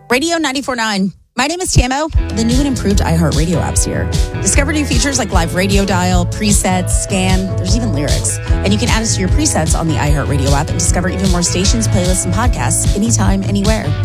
Radio 94.9. My name is Tamo. The new and improved iHeartRadio app's here. Discover new features like live radio dial, presets, scan. There's even lyrics. And you can add us to your presets on the iHeartRadio app and discover even more stations, playlists, and podcasts anytime, anywhere.